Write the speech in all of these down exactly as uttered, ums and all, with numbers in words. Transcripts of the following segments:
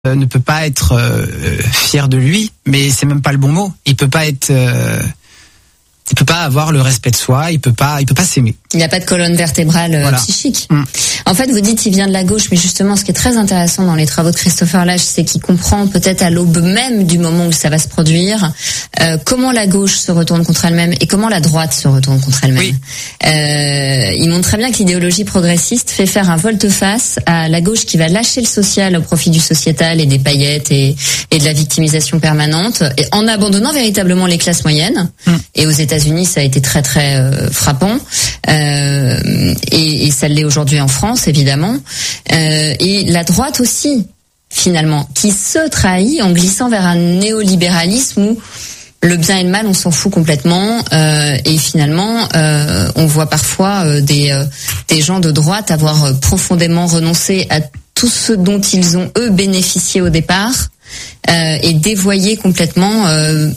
euh, ne peut pas être euh, fier de lui, mais c'est même pas le bon mot. Il peut pas être, euh, il peut pas avoir le respect de soi. Il peut pas, il peut pas s'aimer. Il n'y a pas de colonne vertébrale euh, Voilà. psychique. Mm. En fait, vous dites qu'il vient de la gauche, mais justement, ce qui est très intéressant dans les travaux de Christopher Lasch, c'est qu'il comprend peut-être à l'aube même du moment où ça va se produire, euh, comment la gauche se retourne contre elle-même et comment la droite se retourne contre elle-même. Oui. Euh, il montre très bien que l'idéologie progressiste fait faire un volte-face à la gauche qui va lâcher le social au profit du sociétal et des paillettes et, et de la victimisation permanente, et en abandonnant véritablement les classes moyennes. Mm. Et aux États-Unis, ça a été très très euh, frappant. Euh, et, et ça l'est aujourd'hui en France, évidemment. Euh, et la droite aussi, finalement, qui se trahit en glissant vers un néolibéralisme où le bien et le mal, on s'en fout complètement. Euh, et finalement, euh, on voit parfois euh, des, euh, des gens de droite avoir euh, profondément renoncé à tout ce dont ils ont, eux, bénéficié au départ, euh, et dévoyé complètement euh,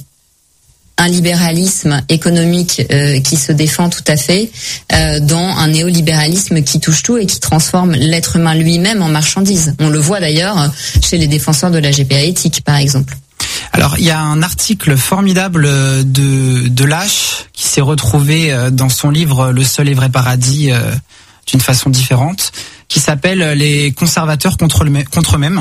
un libéralisme économique euh, qui se défend tout à fait euh, dans un néolibéralisme qui touche tout et qui transforme l'être humain lui-même en marchandise. On le voit d'ailleurs chez les défenseurs de la G P A éthique, par exemple. Alors, il y a un article formidable de, de Lasch qui s'est retrouvé dans son livre « Le seul et vrai paradis » euh, d'une façon différente, qui s'appelle « Les conservateurs contre, le, contre eux-mêmes ».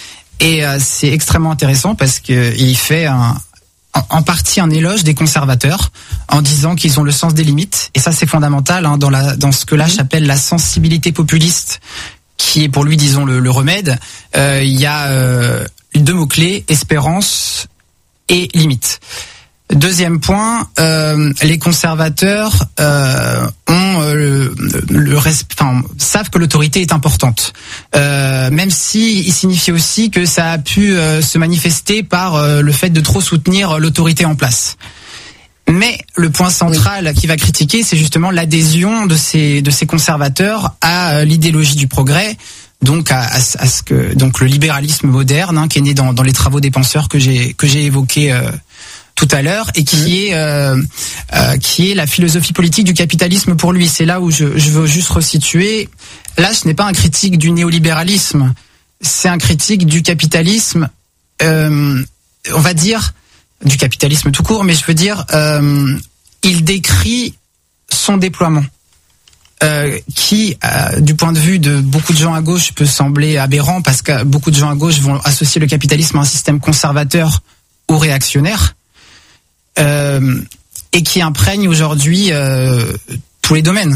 Et euh, c'est extrêmement intéressant parce qu'il fait un, en, en partie un éloge des conservateurs en disant qu'ils ont le sens des limites. Et ça, c'est fondamental hein, dans, la, dans ce que Lasch appelle la sensibilité populiste, qui est pour lui, disons, le, le remède. Euh, il y a... Euh, deux mots-clés, espérance et limite. Deuxième point, euh, les conservateurs euh, ont euh, le, le resp- enfin, savent que l'autorité est importante, euh, même si il signifie aussi que ça a pu euh, se manifester par euh, le fait de trop soutenir l'autorité en place. Mais le point central oui. qui va critiquer, c'est justement l'adhésion de ces de ces conservateurs à euh, l'idéologie du progrès. Donc à, à, à ce que donc le libéralisme moderne hein, qui est né dans, dans les travaux des penseurs que j'ai que j'ai évoqué euh, tout à l'heure et qui mmh. est euh, euh, qui est la philosophie politique du capitalisme pour lui. C'est là où je, je veux juste resituer. Là, ce n'est pas un critique du néolibéralisme, c'est un critique du capitalisme. Euh, on va dire du capitalisme tout court, mais je veux dire, euh, il décrit son déploiement. Euh, qui, euh, du point de vue de beaucoup de gens à gauche, peut sembler aberrant parce que beaucoup de gens à gauche vont associer le capitalisme à un système conservateur ou réactionnaire, euh, et qui imprègne aujourd'hui euh, tous les domaines.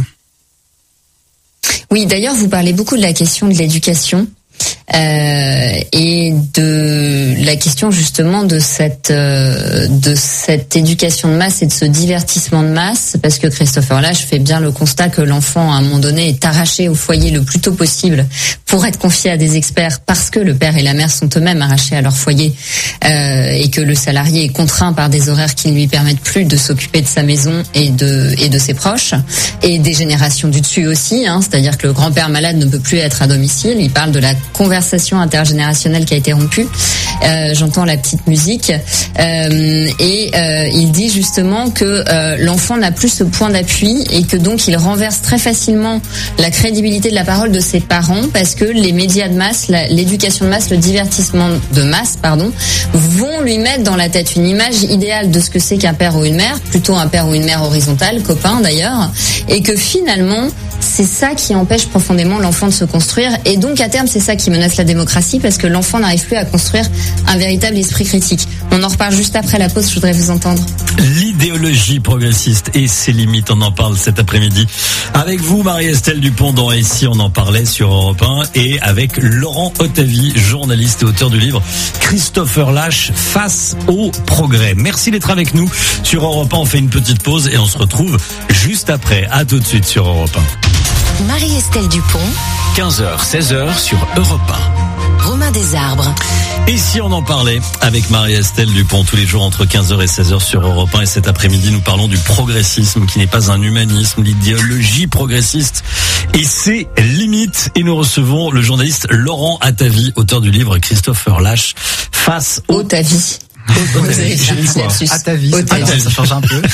Oui, d'ailleurs, vous parlez beaucoup de la question de l'éducation. Euh, et de la question justement de cette euh, de cette éducation de masse et de ce divertissement de masse, parce que Christopher Lasch fait bien le constat que l'enfant à un moment donné est arraché au foyer le plus tôt possible pour être confié à des experts, parce que le père et la mère sont eux-mêmes arrachés à leur foyer, euh, et que le salarié est contraint par des horaires qui ne lui permettent plus de s'occuper de sa maison et de et de ses proches, et des générations du dessus aussi, hein, c'est-à-dire que le grand-père malade ne peut plus être à domicile. Il parle de la conversation intergénérationnelle qui a été rompue. Euh, j'entends la petite musique euh, et euh, il dit justement que euh, l'enfant n'a plus ce point d'appui et que donc il renverse très facilement la crédibilité de la parole de ses parents, parce que les médias de masse, la, l'éducation de masse, le divertissement de masse, pardon, vont lui mettre dans la tête une image idéale de ce que c'est qu'un père ou une mère, plutôt un père ou une mère horizontale, copain d'ailleurs, et que finalement c'est ça qui empêche profondément l'enfant de se construire, et donc à terme c'est ça qui menace la démocratie, parce que l'enfant n'arrive plus à construire un véritable esprit critique. On en reparle juste après la pause, je voudrais vous entendre. L'idéologie progressiste et ses limites, on en parle cet après-midi avec vous, Marie-Estelle Dupont, dans Ici on en parlait sur Europe un, et avec Laurent Ottavy, journaliste et auteur du livre Christopher Lasch, Face au progrès. Merci d'être avec nous sur Europe un. On fait une petite pause et on se retrouve juste après. À tout de suite sur Europe un. Marie-Estelle Dupont, quinze heures, seize heures sur Europe un. Romain Desarbres. Et si on en parlait avec Marie-Estelle Dupont tous les jours entre quinze heures et seize heures sur Europe un, et cet après-midi nous parlons du progressisme qui n'est pas un humanisme, l'idéologie progressiste et ses limites, et nous recevons le journaliste Laurent Ottavy, auteur du livre Christopher Lasch, Face au Ottavy. À ta vie, ça change un peu.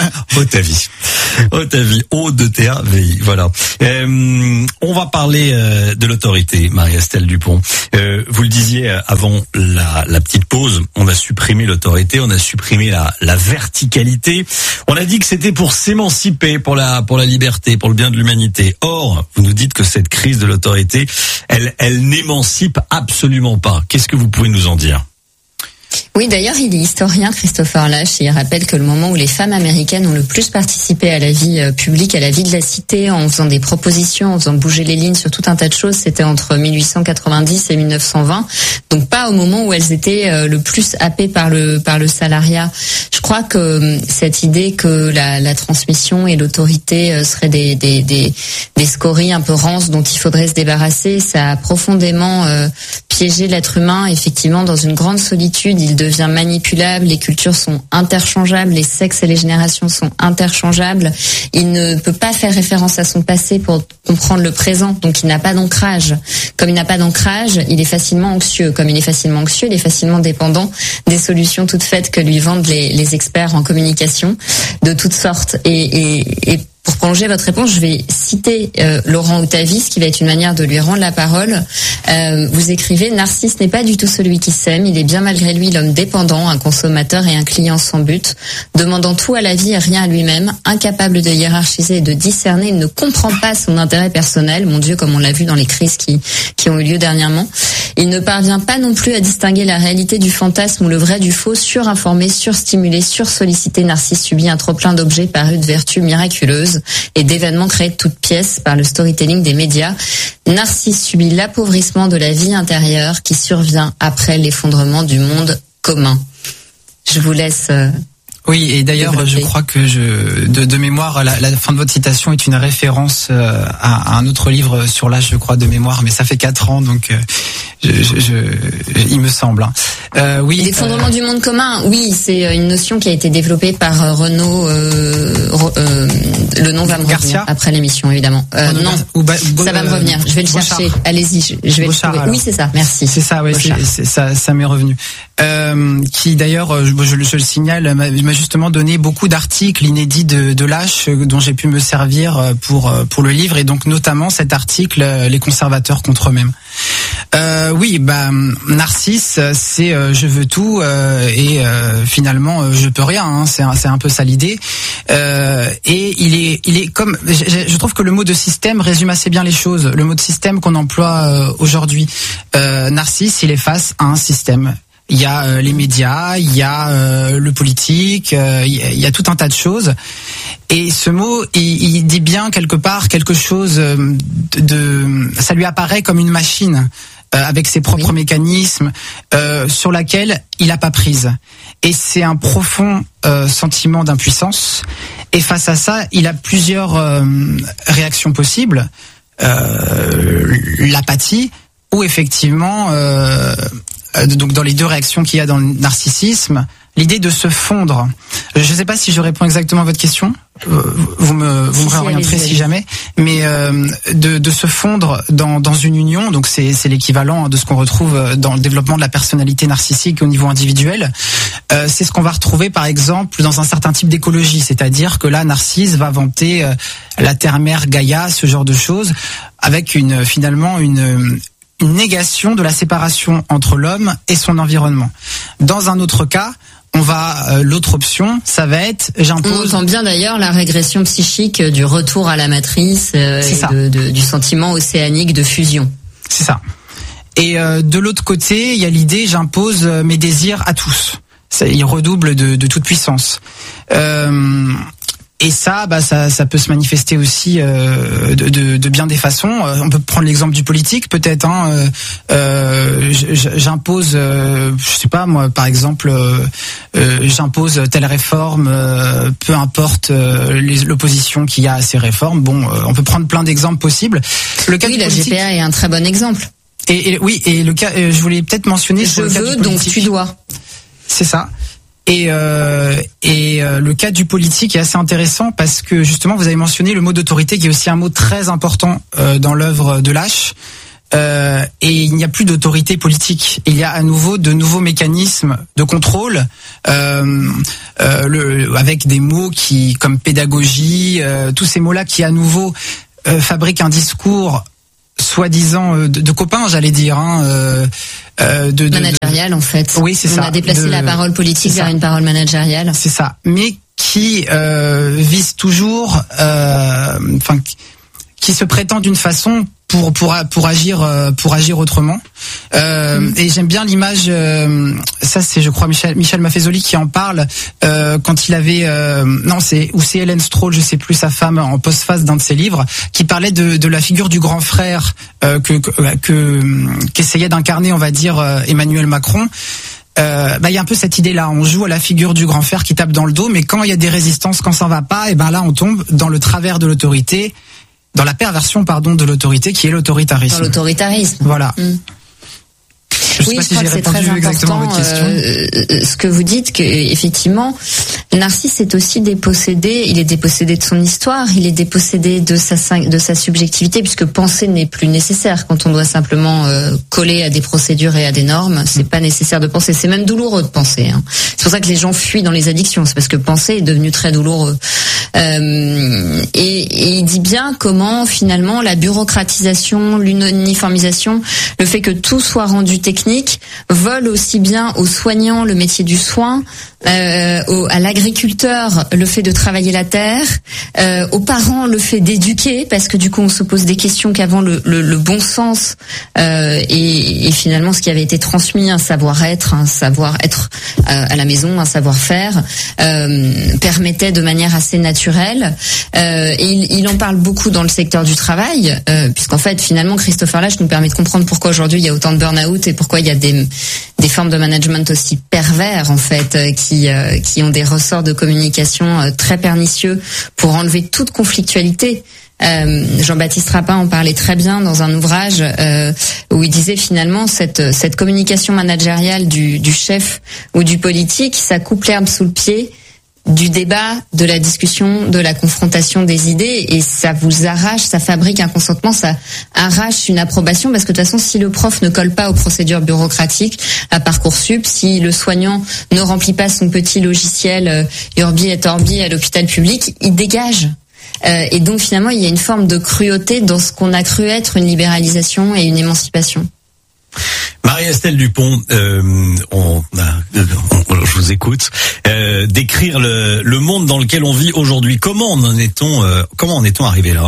Otavi. Otavi. O de T A V I. Voilà. Euh, on va parler euh, de l'autorité, Marie-Estelle Dupont. Euh, vous le disiez avant la, la petite pause, on a supprimé l'autorité, on a supprimé la, la verticalité. On a dit que c'était pour s'émanciper, pour la, pour la liberté, pour le bien de l'humanité. Or, vous nous dites que cette crise de l'autorité, elle, elle n'émancipe absolument pas. Qu'est-ce que vous pouvez nous en dire ? Oui, d'ailleurs, il est historien, Christopher Lasch, et il rappelle que le moment où les femmes américaines ont le plus participé à la vie euh, publique, à la vie de la cité, en faisant des propositions, en faisant bouger les lignes sur tout un tas de choses, c'était entre mille huit cent quatre-vingt-dix et mille neuf cent vingt. Donc pas au moment où elles étaient euh, le plus happées par le par le salariat. Je crois que euh, cette idée que la, la transmission et l'autorité euh, seraient des des des des scories un peu rances dont il faudrait se débarrasser, ça a profondément euh, piégé l'être humain, effectivement, dans une grande solitude. Il devient manipulable, les cultures sont interchangeables, les sexes et les générations sont interchangeables. Il ne peut pas faire référence à son passé pour comprendre le présent, donc il n'a pas d'ancrage. Comme il n'a pas d'ancrage, il est facilement anxieux. Comme il est facilement anxieux, il est facilement dépendant des solutions toutes faites que lui vendent les, les experts en communication de toutes sortes. Et, et, et pour prolonger votre réponse, je vais citer euh, Laurent Otavi, ce qui va être une manière de lui rendre la parole. Euh, vous écrivez « Narcisse n'est pas du tout celui qui s'aime, il est bien malgré lui l'homme dépendant, un consommateur et un client sans but, demandant tout à la vie et rien à lui-même, incapable de hiérarchiser et de discerner, il ne comprend pas son intérêt personnel, mon Dieu, comme on l'a vu dans les crises qui, qui ont eu lieu dernièrement. Il ne parvient pas non plus à distinguer la réalité du fantasme ou le vrai du faux, surinformé, surstimulé, sursollicité. Narcisse subit un trop-plein d'objets parus de vertus miraculeuses et d'événements créés de toutes pièces par le storytelling des médias. Narcisse subit l'appauvrissement de la vie intérieure qui survient après l'effondrement du monde commun. » Je vous laisse... Euh, Oui, et d'ailleurs, je crois que je, de, de mémoire, la, la fin de votre citation est une référence euh, à, à un autre livre sur l'âge, je crois, de mémoire, mais ça fait quatre ans, donc euh, je, je, je, il me semble. Hein. Euh, oui. L'effondrement euh... du monde commun, oui, c'est une notion qui a été développée par Renaud. Euh, euh, le nom va me Garcia revenir après l'émission, évidemment. Euh, non, ou ba, ba, ça va me revenir. Je vais le Bouchard. chercher. Allez-y, je, je vais Bouchard, le trouver. alors. Oui, c'est ça. Merci. C'est ça, ouais, c'est, c'est, ça, ça m'est revenu. Euh, qui d'ailleurs, je, je, je le signale, m'a, m'a justement donné beaucoup d'articles inédits de, de Lasch dont j'ai pu me servir pour pour le livre, et donc notamment cet article Les conservateurs contre eux-mêmes. Euh, oui, bah Narcisse, c'est euh, je veux tout euh, et euh, finalement euh, je peux rien. Hein, c'est un, c'est un peu ça l'idée. Euh, et il est il est comme je, je trouve que le mot de système résume assez bien les choses. Le mot de système qu'on emploie euh, aujourd'hui. Euh, Narcisse, il est face à un système. Il y a euh, les médias, il y a euh, le politique, euh, il, y a, il y a tout un tas de choses. Et ce mot, il, il dit bien quelque part quelque chose de, de ça lui apparaît comme une machine euh, avec ses propres oui. mécanismes euh, sur laquelle il n'a pas prise. Et c'est un profond euh, sentiment d'impuissance. Et face à ça, il a plusieurs euh, réactions possibles. Euh, l'apathie, ou effectivement... Euh, donc dans les deux réactions qu'il y a dans le narcissisme, l'idée de se fondre. Je ne sais pas si je réponds exactement à votre question. Vous me vous me réorienterez si jamais. Mais euh, de de se fondre dans dans une union, donc c'est c'est l'équivalent de ce qu'on retrouve dans le développement de la personnalité narcissique au niveau individuel. Euh, c'est ce qu'on va retrouver par exemple dans un certain type d'écologie, c'est-à-dire que là Narcisse va vanter euh, la terre-mère Gaïa, ce genre de choses, avec une finalement une une négation de la séparation entre l'homme et son environnement. Dans un autre cas, on va euh, l'autre option, ça va être j'impose. On entend bien d'ailleurs la régression psychique du retour à la matrice euh, et de, de, du sentiment océanique de fusion. C'est ça. Et euh, de l'autre côté, il y a l'idée j'impose mes désirs à tous. Ça, il redouble de, de toute puissance. Euh, Et ça, bah ça, ça peut se manifester aussi euh, de, de, de bien des façons. Euh, on peut prendre l'exemple du politique, peut-être. Hein, euh, euh, j'impose, euh, je sais pas moi, par exemple, euh, euh, j'impose telle réforme, euh, peu importe euh, les, l'opposition qu'il y a à ces réformes. Bon, euh, on peut prendre plein d'exemples possibles. Le cas oui, du la politique, G P A est un très bon exemple. Et, et oui, et le cas, je voulais peut-être mentionner. Je le cas veux, du donc tu dois. C'est ça. Et, euh, et euh, le cas du politique est assez intéressant parce que justement vous avez mentionné le mot d'autorité qui est aussi un mot très important euh, dans l'œuvre de Lasch. euh, et il n'y a plus d'autorité politique. Il y a à nouveau de nouveaux mécanismes de contrôle, euh, euh, le, avec des mots qui, comme pédagogie, euh, tous ces mots-là qui à nouveau euh, fabriquent un discours soi-disant euh, de, de copains, j'allais dire, hein, euh, euh, de, de managérial en fait. Oui, c'est On ça. On a déplacé de, la parole politique vers une parole managériale. C'est ça, mais qui euh, vise toujours, enfin, euh, qui se prétend d'une façon pour pour pour agir euh, pour agir autrement. Euh, mmh. Et j'aime bien l'image. Euh, ça, c'est, je crois, Michel Michel Maffezoli qui en parle euh, quand il avait euh, non, c'est ou c'est Hélène Stroll, je sais plus, sa femme, en postface d'un de ses livres, qui parlait de de la figure du grand frère euh, que que, que qu'essayait d'incarner, on va dire, euh, Emmanuel Macron. Euh, bah, il y a un peu cette idée-là. On joue à la figure du grand frère qui tape dans le dos, mais quand il y a des résistances, quand ça va pas, et ben là, on tombe dans le travers de l'autorité, dans la perversion, pardon, de l'autorité, qui est l'autoritarisme. Dans l'autoritarisme. Voilà. Mmh. Je oui, sais pas je si crois j'ai que c'est répondu très exactement important. À votre question. Euh, ce que vous dites, que effectivement, Narcisse est aussi dépossédé. Il est dépossédé de son histoire. Il est dépossédé de sa de sa subjectivité, puisque penser n'est plus nécessaire quand on doit simplement euh, coller à des procédures et à des normes. C'est pas nécessaire de penser. C'est même douloureux de penser. Hein. C'est pour ça que les gens fuient dans les addictions. C'est parce que penser est devenu très douloureux. Euh, et, et il dit bien comment finalement la bureaucratisation, l'uniformisation, le fait que tout soit rendu technique, vole aussi bien aux soignants le métier du soin, euh, au, à l'agriculteur le fait de travailler la terre, euh, aux parents le fait d'éduquer, parce que du coup on se pose des questions qu'avant le, le, le bon sens euh, et, et finalement ce qui avait été transmis, un savoir-être, un savoir-être euh, à la maison, un savoir-faire, euh, permettait de manière assez naturelle. Euh, et il, il en parle beaucoup dans le secteur du travail, euh, puisqu'en fait finalement Christopher Lasch nous permet de comprendre pourquoi aujourd'hui il y a autant de burn-out et pourquoi il y a des, des formes de management aussi pervers en fait, euh, qui, euh, qui ont des ressorts de communication euh, très pernicieux pour enlever toute conflictualité. Euh, Jean-Baptiste Rapin en parlait très bien dans un ouvrage euh, où il disait finalement cette, cette communication managériale du, du chef ou du politique, ça coupe l'herbe sous le pied du débat, de la discussion, de la confrontation des idées, et ça vous arrache, ça fabrique un consentement, ça arrache une approbation, parce que de toute façon, si le prof ne colle pas aux procédures bureaucratiques, à Parcoursup, si le soignant ne remplit pas son petit logiciel euh, Urbi et Orbi à l'hôpital public, il dégage. Euh, et donc finalement, il y a une forme de cruauté dans ce qu'on a cru être une libéralisation et une émancipation. Marie-Estelle Dupont, euh, on, on, je vous écoute. Euh, décrire le, le monde dans lequel on vit aujourd'hui. Comment en est-on, euh, comment en est-on arrivé là ?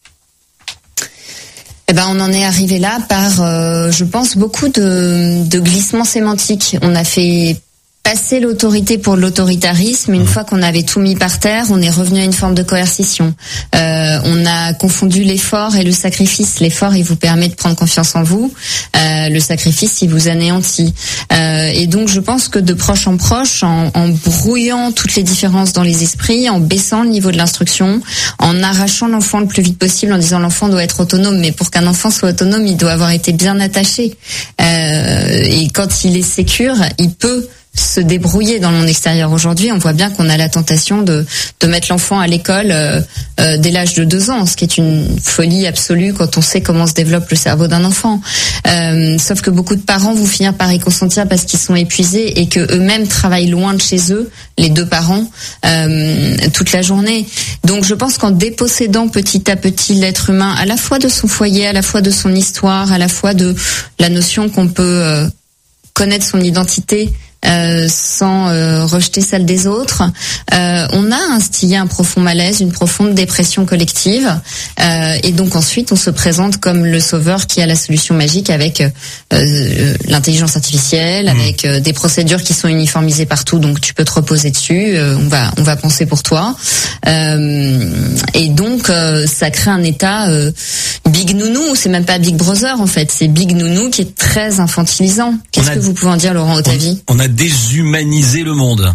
Eh ben, on en est arrivé là par, euh, je pense, beaucoup de, de glissements sémantiques. On a fait passer l'autorité pour l'autoritarisme. Une mmh. fois qu'on avait tout mis par terre, on est revenu à une forme de coercition. Euh, on a confondu l'effort et le sacrifice. L'effort, il vous permet de prendre confiance en vous. Euh, le sacrifice, il vous anéantit. Euh, et donc, je pense que de proche en proche, en, en brouillant toutes les différences dans les esprits, en baissant le niveau de l'instruction, en arrachant l'enfant le plus vite possible, en disant l'enfant doit être autonome, mais pour qu'un enfant soit autonome, il doit avoir été bien attaché. Euh, et quand il est sécure, il peut se débrouiller dans le monde extérieur. Aujourd'hui, on voit bien qu'on a la tentation de, de mettre l'enfant à l'école euh, euh, dès l'âge de deux ans, ce qui est une folie absolue quand on sait comment se développe le cerveau d'un enfant. Euh, sauf que beaucoup de parents vont finir par y consentir parce qu'ils sont épuisés et que eux-mêmes travaillent loin de chez eux, les deux parents, euh, toute la journée. Donc je pense qu'en dépossédant petit à petit l'être humain à la fois de son foyer, à la fois de son histoire, à la fois de la notion qu'on peut euh, connaître son identité, Euh, sans euh, rejeter celle des autres, euh, on a instillé un profond malaise, une profonde dépression collective, euh, et donc ensuite on se présente comme le sauveur qui a la solution magique avec euh, l'intelligence artificielle, mmh. avec euh, des procédures qui sont uniformisées partout, donc tu peux te reposer dessus, euh, on va on va penser pour toi, euh, et donc euh, ça crée un état euh, Big Nounou, c'est même pas Big Brother en fait, c'est Big Nounou qui est très infantilisant. Qu'est-ce a, que vous pouvez en dire, Laurent Otavi ? On, on a déshumaniser le monde.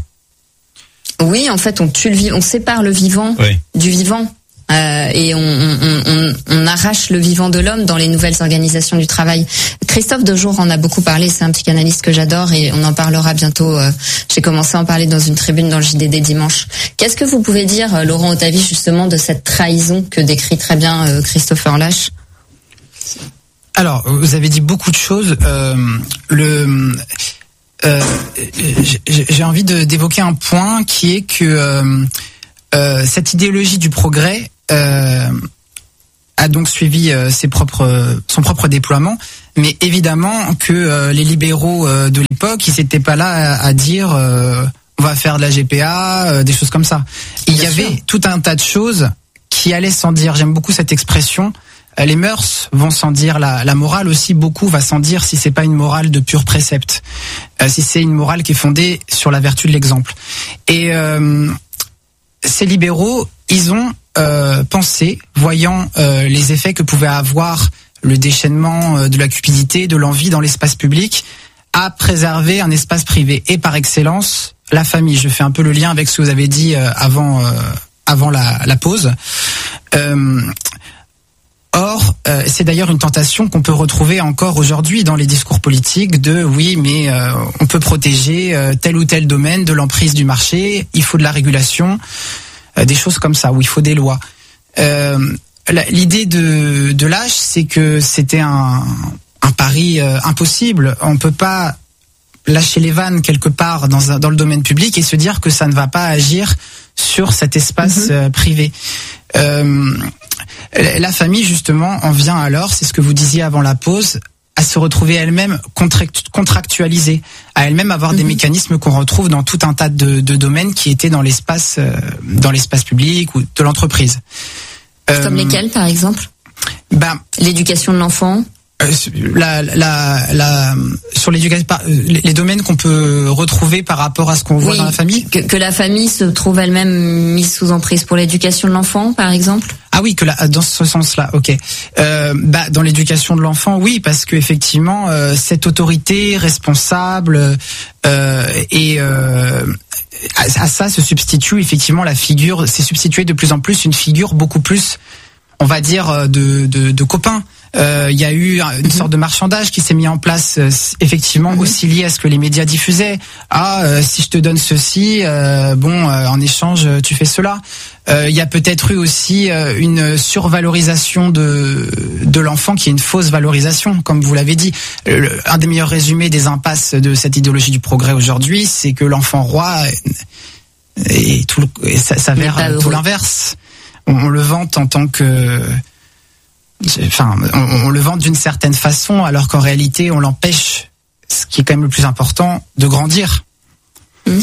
Oui, en fait, on tue le vivant, on sépare le vivant oui. du vivant, euh, et on, on, on, on arrache le vivant de l'homme dans les nouvelles organisations du travail. Christophe Dejour en a beaucoup parlé, c'est un psychanalyste que j'adore et on en parlera bientôt. Euh, j'ai commencé à en parler dans une tribune dans le J D D dimanche. Qu'est-ce que vous pouvez dire, Laurent Otavi, justement, de cette trahison que décrit très bien euh, Christopher Lasch ? Alors, vous avez dit beaucoup de choses. Euh, le, euh, j'ai envie de, d'évoquer un point qui est que euh, euh, cette idéologie du progrès euh, a donc suivi euh, ses propres, son propre déploiement. Mais évidemment que euh, les libéraux euh, de l'époque, ils n'étaient pas là à, à dire euh, on va faire de la G P A, euh, des choses comme ça. Il Bien y sûr. avait tout un tas de choses qui allaient sans dire. J'aime beaucoup cette expression. Euh, les mœurs vont sans dire, la, la morale aussi beaucoup va sans dire si c'est pas une morale de pur précepte, euh, si c'est une morale qui est fondée sur la vertu de l'exemple. Et euh, ces libéraux, ils ont euh, pensé, voyant euh, les effets que pouvait avoir le déchaînement de la cupidité, de l'envie dans l'espace public, à préserver un espace privé. Et par excellence, la famille. Je fais un peu le lien avec ce que vous avez dit avant, euh, avant la, la pause. Euh, or, euh, c'est d'ailleurs une tentation qu'on peut retrouver encore aujourd'hui dans les discours politiques de oui, mais euh, on peut protéger euh, tel ou tel domaine de l'emprise du marché, il faut de la régulation, euh, des choses comme ça, où il faut des lois. Euh, L'idée de, de l'âge, c'est que c'était un, un pari euh, impossible. On peut pas lâcher les vannes quelque part dans, un, dans le domaine public et se dire que ça ne va pas agir sur cet espace mmh. euh, privé. Euh, la famille, justement, en vient alors, c'est ce que vous disiez avant la pause, à se retrouver elle-même contractualisée, à elle-même avoir mmh. des mécanismes qu'on retrouve dans tout un tas de, de domaines qui étaient dans l'espace, euh, dans l'espace public ou de l'entreprise. Comme euh, lesquels, par exemple? Ben, l'éducation de l'enfant. Euh, la, la, la, sur l'éducation, les domaines qu'on peut retrouver par rapport à ce qu'on voit oui, dans la famille. Que, que la famille se trouve elle-même mise sous emprise pour l'éducation de l'enfant, par exemple. Ah oui, que la, dans ce sens-là, ok. Euh, bah, dans l'éducation de l'enfant, oui, parce que effectivement, euh, cette autorité responsable euh, et euh, à, à ça se substitue effectivement la figure, s'est substituée de plus en plus une figure beaucoup plus, on va dire, de, de, de copains. Il euh, y a eu une mmh. sorte de marchandage qui s'est mis en place, euh, effectivement, mmh. aussi lié à ce que les médias diffusaient. Ah, euh, si je te donne ceci, euh, bon, euh, en échange, tu fais cela. Il euh, y a peut-être eu aussi euh, une survalorisation de de l'enfant, qui est une fausse valorisation, comme vous l'avez dit. Le, un des meilleurs résumés des impasses de cette idéologie du progrès aujourd'hui, c'est que l'enfant roi est tout, et ça s'avère tout l'inverse. On, on le vante en tant que Enfin, on, on le vend d'une certaine façon, alors qu'en réalité, on l'empêche, ce qui est quand même le plus important, de grandir. Mmh.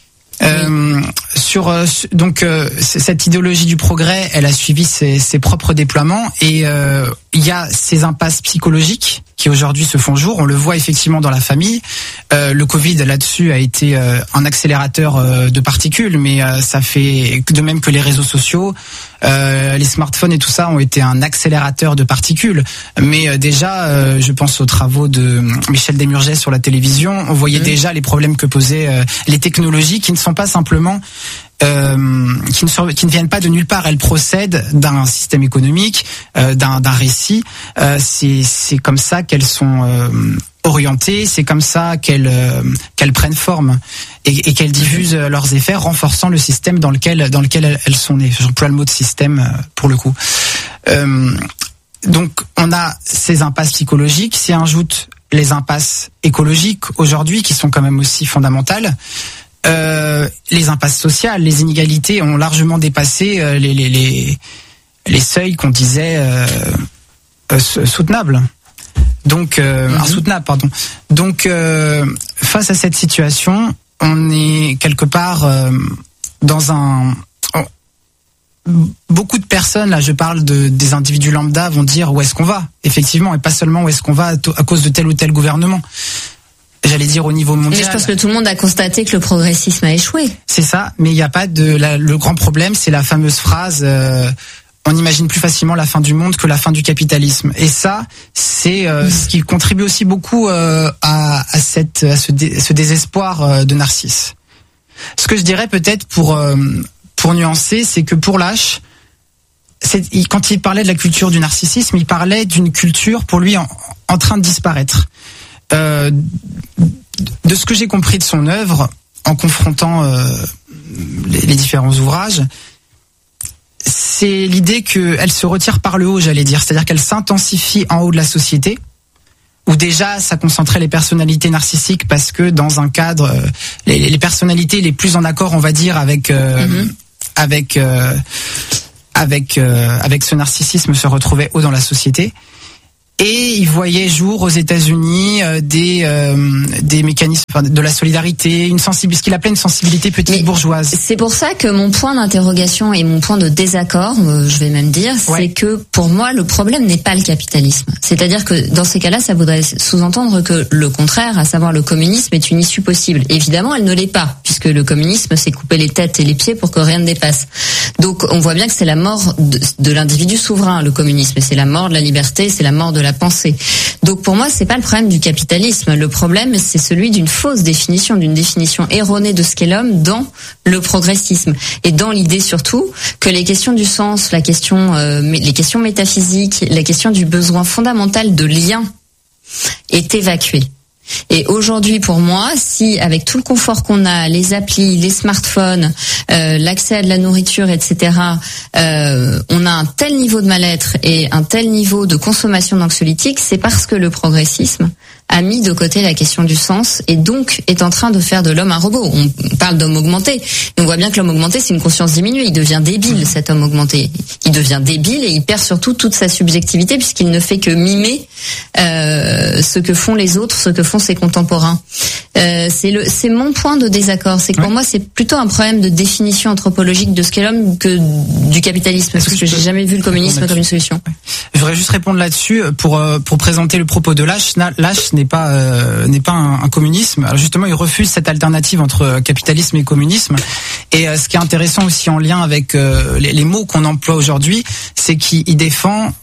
Euh, oui. Sur euh, donc euh, cette idéologie du progrès, elle a suivi ses, ses propres déploiements, et euh, il y a ces impasses psychologiques qui aujourd'hui se font jour. On le voit effectivement dans la famille. Euh, le Covid là-dessus a été euh, un accélérateur euh, de particules, mais euh, ça fait de même que les réseaux sociaux, euh, les smartphones et tout ça ont été un accélérateur de particules. Mais euh, déjà, euh, je pense aux travaux de Michel Desmurget sur la télévision, on voyait mmh. déjà les problèmes que posaient euh, les technologies, qui ne sont pas simplement Euh, qui, ne, qui ne viennent pas de nulle part. Elles procèdent d'un système économique, euh, d'un, d'un récit. Euh, c'est, c'est comme ça qu'elles sont euh, orientées, c'est comme ça qu'elles, euh, qu'elles prennent forme et, et qu'elles diffusent leurs effets, renforçant le système dans lequel, dans lequel elles, elles sont nées. J'emploie le mot de système euh, pour le coup. Euh, donc on a ces impasses psychologiques, s'y ajoutent les impasses écologiques aujourd'hui, qui sont quand même aussi fondamentales. Euh, les impasses sociales, les inégalités ont largement dépassé euh, les, les, les, les seuils qu'on disait euh, euh, soutenables. Donc, euh, mm-hmm. insoutenables, pardon. Donc, euh, face à cette situation, on est quelque part euh, dans un... Oh, beaucoup de personnes, là je parle de, des individus lambda, vont dire où est-ce qu'on va, effectivement, et pas seulement où est-ce qu'on va à, t- à cause de tel ou tel gouvernement. J'allais dire au niveau mondial. Mais je pense que tout le monde a constaté que le progressisme a échoué. C'est ça, mais il n'y a pas de... La, le grand problème, c'est la fameuse phrase euh, « on imagine plus facilement la fin du monde que la fin du capitalisme ». Et ça, c'est euh, mmh. ce qui contribue aussi beaucoup euh, à, à, cette, à ce, dé, ce désespoir euh, de Narcisse. Ce que je dirais peut-être pour, euh, pour nuancer, c'est que pour Lâche, c'est, il, quand il parlait de la culture du narcissisme, il parlait d'une culture pour lui en, en train de disparaître. Euh, de ce que j'ai compris de son œuvre, en confrontant euh, les, les différents ouvrages, c'est l'idée qu'elle se retire par le haut, j'allais dire, c'est-à-dire qu'elle s'intensifie en haut de la société, où déjà ça concentrait les personnalités narcissiques parce que dans un cadre, euh, les, les personnalités les plus en accord, on va dire, avec euh, mm-hmm. avec euh, avec euh, avec ce narcissisme se retrouvaient haut dans la société. Et il voyait jour aux États-Unis euh, des euh, des mécanismes, enfin, de la solidarité, une sensibilité, ce qu'il appelait une sensibilité petite Mais bourgeoise. C'est pour ça que mon point d'interrogation et mon point de désaccord, euh, je vais même dire, ouais. c'est que pour moi le problème n'est pas le capitalisme. C'est-à-dire que dans ces cas-là, ça voudrait sous-entendre que le contraire, à savoir le communisme, est une issue possible. Évidemment, elle ne l'est pas, puisque le communisme, c'est couper les têtes et les pieds pour que rien ne dépasse. Donc, on voit bien que c'est la mort de, de l'individu souverain, le communisme, et c'est la mort de la liberté, c'est la mort de la pensée. Donc pour moi, c'est pas le problème du capitalisme. Le problème, c'est celui d'une fausse définition, d'une définition erronée de ce qu'est l'homme dans le progressisme et dans l'idée surtout que les questions du sens, la question, euh, les questions métaphysiques, la question du besoin fondamental de lien est évacuée. Et aujourd'hui, pour moi, si avec tout le confort qu'on a, les applis, les smartphones, euh, l'accès à de la nourriture, et cetera, euh, on a un tel niveau de mal-être et un tel niveau de consommation d'anxiolytiques, c'est parce que le progressisme a mis de côté la question du sens et donc est en train de faire de l'homme un robot. On parle d'homme augmenté, et on voit bien que l'homme augmenté, c'est une conscience diminuée. Il devient débile, cet homme augmenté. Il devient débile et il perd surtout toute sa subjectivité puisqu'il ne fait que mimer euh, ce que font les autres, ce que font ses contemporains. Euh, c'est le, c'est mon point de désaccord. C'est que pour ouais. moi, c'est plutôt un problème de définition anthropologique de ce qu'est l'homme que du capitalisme, parce que, que j'ai jamais vu le communisme comme une solution. Ouais. Je voudrais juste répondre là-dessus pour pour présenter le propos de Lasch. Lasch n'est pas euh, n'est pas un, un communisme. Alors justement, il refuse cette alternative entre capitalisme et communisme. Et euh, ce qui est intéressant aussi en lien avec euh, les, les mots qu'on emploie aujourd'hui, c'est qu'il défend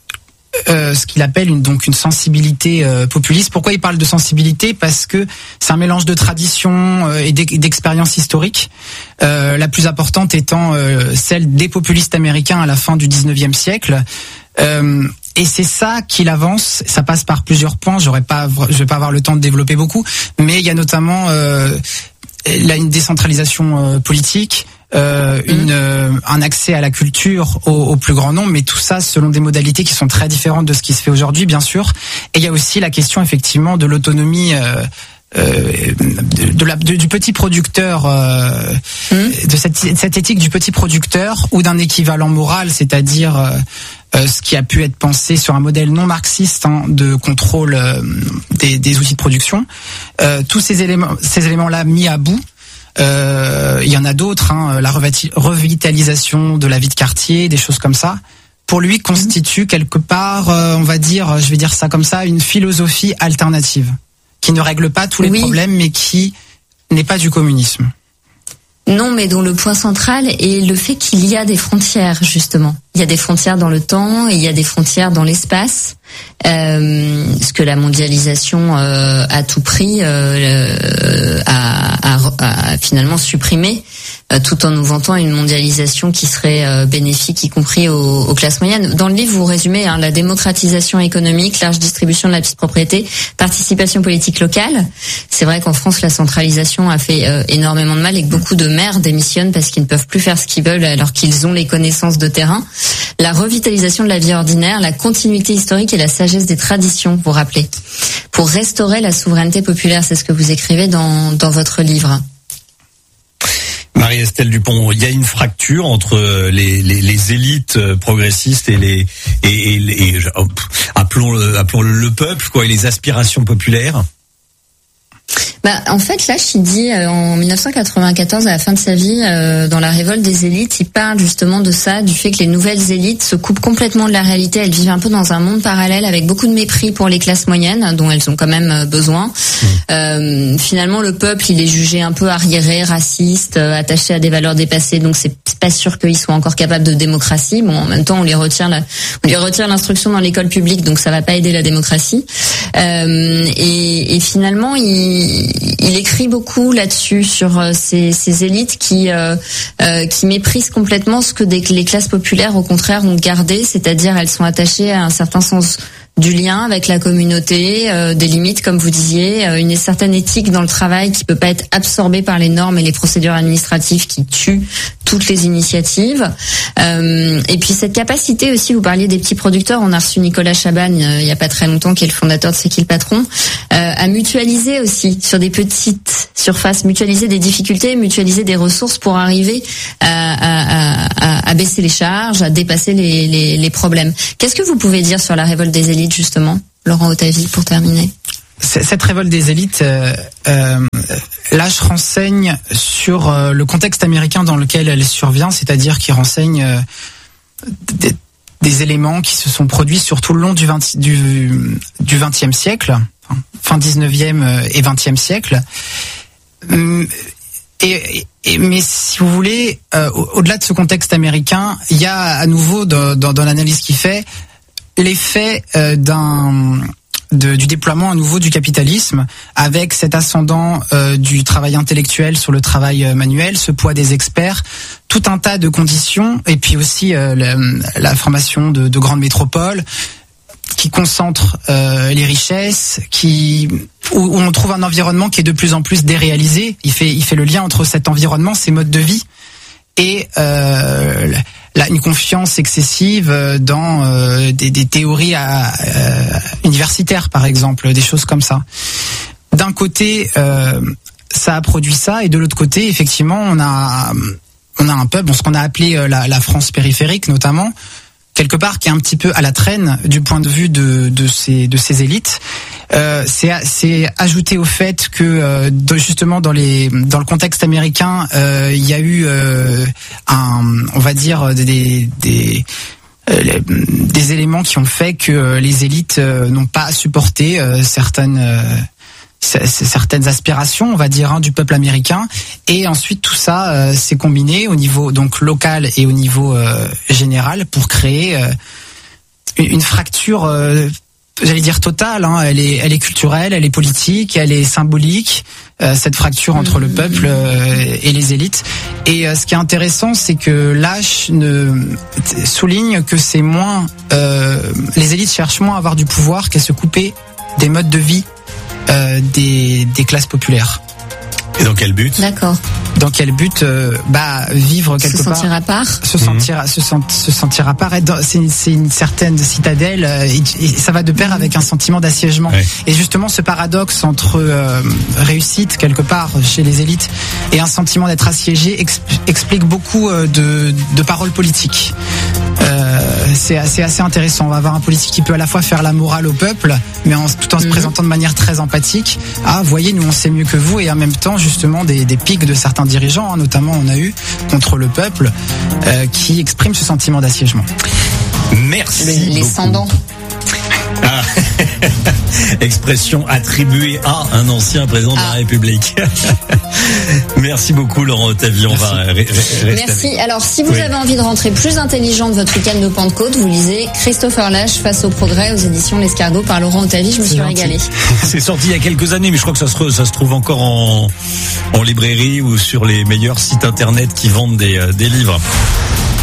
Euh, ce qu'il appelle une, donc une sensibilité euh, populiste. Pourquoi il parle de sensibilité ? Parce que c'est un mélange de traditions euh, et d'expériences historiques, euh, la plus importante étant euh, celle des populistes américains à la fin du dix-neuvième siècle. Euh, et c'est ça qu'il avance. Ça passe par plusieurs points. J'aurais pas, je vais pas avoir le temps de développer beaucoup, mais il y a notamment euh, là une décentralisation euh, politique. Euh, une, euh, un accès à la culture au, au plus grand nombre, mais tout ça selon des modalités qui sont très différentes de ce qui se fait aujourd'hui, bien sûr. Et il y a aussi la question effectivement de l'autonomie euh, euh, de, de la, de, du petit producteur, euh, mmh. de cette, cette éthique du petit producteur ou d'un équivalent moral, c'est-à-dire euh, euh, ce qui a pu être pensé sur un modèle non marxiste hein, de contrôle euh, des, des outils de production. Euh, tous ces éléments, ces éléments-là mis à bout. Euh, il y en a d'autres, hein, la revitalisation de la vie de quartier, des choses comme ça. Pour lui, constitue quelque part, euh, on va dire, je vais dire ça comme ça, une philosophie alternative qui ne règle pas tous les oui. problèmes, mais qui n'est pas du communisme. Non, mais dont le point central est le fait qu'il y a des frontières, justement. Il y a des frontières dans le temps et il y a des frontières dans l'espace. Euh, ce que la mondialisation euh, à tout prix euh, a, a, a finalement supprimé, euh, tout en nous vantant une mondialisation qui serait euh, bénéfique, y compris aux, aux classes moyennes. Dans le livre, vous résumez hein, la démocratisation économique, large distribution de la petite propriété, participation politique locale. C'est vrai qu'en France, la centralisation a fait euh, énormément de mal et que beaucoup de maires démissionnent parce qu'ils ne peuvent plus faire ce qu'ils veulent alors qu'ils ont les connaissances de terrain. La revitalisation de la vie ordinaire, la continuité historique et la sagesse des traditions, vous rappelez, pour restaurer la souveraineté populaire, c'est ce que vous écrivez dans, dans votre livre. Marie-Estelle Dupont, il y a une fracture entre les, les, les élites progressistes et les et, et, et, et appelons le, appelons le, le peuple, quoi, et les aspirations populaires. Bah, en fait, Lasch, il dit euh, en dix-neuf cent quatre-vingt-quatorze, à la fin de sa vie, euh, dans la révolte des élites, il parle justement de ça, du fait que les nouvelles élites se coupent complètement de la réalité. Elles vivent un peu dans un monde parallèle avec beaucoup de mépris pour les classes moyennes, dont elles ont quand même besoin. Mmh. Euh, finalement, le peuple, il est jugé un peu arriéré, raciste, euh, attaché à des valeurs dépassées. Donc, c'est pas sûr qu'ils soient encore capables de démocratie. Bon, en même temps, on les retire, la, on les retire l'instruction dans l'école publique, donc ça va pas aider la démocratie. Euh, et, et finalement, il Il écrit beaucoup là-dessus sur euh, ces, ces élites qui euh, euh, qui méprisent complètement ce que des, les classes populaires au contraire ont gardé, c'est-à-dire elles sont attachées à un certain sens du lien avec la communauté, euh, des limites comme vous disiez, euh, une certaine éthique dans le travail qui peut pas être absorbée par les normes et les procédures administratives qui tuent toutes les initiatives. Euh, et puis cette capacité aussi, vous parliez des petits producteurs, on a reçu Nicolas Chabagne euh, il y a pas très longtemps, qui est le fondateur de C'est qui le patron, euh, à mutualiser aussi sur des petites surfaces, mutualiser des difficultés, mutualiser des ressources pour arriver à, à, à, à baisser les charges, à dépasser les, les, les problèmes. Qu'est-ce que vous pouvez dire sur la révolte des élites justement, Laurent Ottavie, pour terminer? Cette révolte des élites, euh, euh, là, je renseigne sur euh, le contexte américain dans lequel elle survient, c'est-à-dire qu'il renseigne euh, des, des éléments qui se sont produits sur tout le long du vingt, du, du vingtième siècle, enfin, fin dix-neuvième et vingtième siècle. Et, et, mais si vous voulez, euh, au-delà de ce contexte américain, il y a à nouveau dans, dans, dans l'analyse qu'il fait l'effet euh, d'un De, du déploiement à nouveau du capitalisme, avec cet ascendant euh, du travail intellectuel sur le travail euh, manuel, ce poids des experts, tout un tas de conditions, et puis aussi euh, la, la formation de, de grandes métropoles qui concentrent euh, les richesses, qui où, où on trouve un environnement qui est de plus en plus déréalisé. Il fait, il fait le lien entre cet environnement, ces modes de vie, et euh, Là, une confiance excessive dans euh, des, des théories à, euh, universitaires, par exemple, des choses comme ça. D'un côté, euh, ça a produit ça, et de l'autre côté, effectivement, on a on a un peuple, bon, ce qu'on a appelé la, la France périphérique, notamment, quelque part, qui est un petit peu à la traîne du point de vue de, de ces de ces élites. Euh, c'est, c'est ajouté au fait que euh, de, justement dans les dans le contexte américain, euh, il y a eu euh, un, on va dire des des euh, des éléments qui ont fait que les élites euh, n'ont pas supporté euh, certaines euh, certaines aspirations, on va dire, hein, du peuple américain, et ensuite tout ça euh, s'est combiné au niveau donc local et au niveau euh, général pour créer euh, une, une fracture, euh, j'allais dire totale. Hein, elle est, elle est culturelle, elle est politique, elle est symbolique. Euh, cette fracture entre le peuple euh, et les élites. Et euh, ce qui est intéressant, c'est que Lasch ne souligne que c'est moins, euh, les élites cherchent moins à avoir du pouvoir qu'à se couper des modes de vie Euh, des, des classes populaires. Et dans quel but ? D'accord. Dans quel but euh, Bah vivre quelque part. Se sentir à part. Se sentir, mmh. se, sent, se sentir à part. Être dans, c'est, une, c'est une certaine citadelle. Euh, et, et ça va de pair avec un sentiment d'assiégement. Ouais. Et justement, ce paradoxe entre euh, réussite quelque part chez les élites et un sentiment d'être assiégé exp, explique beaucoup euh, de, de paroles politiques. Euh, c'est, c'est assez intéressant. On va avoir un politique qui peut à la fois faire la morale au peuple, mais en, tout en se mmh. présentant de manière très empathique. Ah, voyez, nous on sait mieux que vous, et en même temps justement des, des pics de certains dirigeants, hein, notamment on a eu contre le peuple, euh, qui expriment ce sentiment d'assiégement. Merci. Les, les sans-dents. Ah. Expression attribuée à un ancien président ah. de la République. Merci beaucoup Laurent Ottavie. On va rester. Merci. Avec. Alors si vous oui. avez envie de rentrer plus intelligent de votre week-end de Pentecôte, vous lisez Christopher Lasch face au progrès aux éditions L'Escargot par Laurent Ottavie. Je me suis régalée. C'est sorti il y a quelques années, mais je crois que ça se, ça se trouve encore en, en librairie ou sur les meilleurs sites internet qui vendent des, des livres.